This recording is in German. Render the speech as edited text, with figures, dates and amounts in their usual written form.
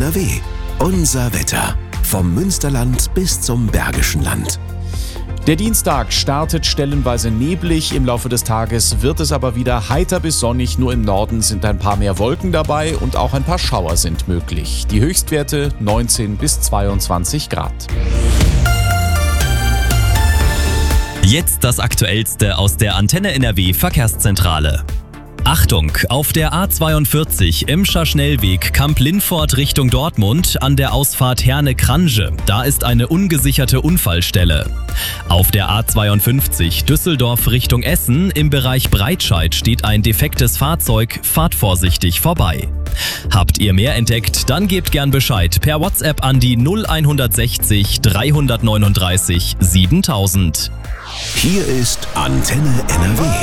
NRW. Unser Wetter. Vom Münsterland bis zum Bergischen Land. Der Dienstag startet stellenweise neblig, im Laufe des Tages wird es aber wieder heiter bis sonnig, nur im Norden sind ein paar mehr Wolken dabei und auch ein paar Schauer sind möglich. Die Höchstwerte 19 bis 22 Grad. Jetzt das Aktuellste aus der Antenne NRW Verkehrszentrale. Achtung, auf der A42 Emscher Schnellweg Kamp-Lindfort Richtung Dortmund an der Ausfahrt Herne-Krange. Da ist eine ungesicherte Unfallstelle. Auf der A52 Düsseldorf Richtung Essen im Bereich Breitscheid steht ein defektes Fahrzeug. Fahrt vorsichtig vorbei. Habt ihr mehr entdeckt? Dann gebt gern Bescheid per WhatsApp an die 0160 339 7000. Hier ist Antenne NRW.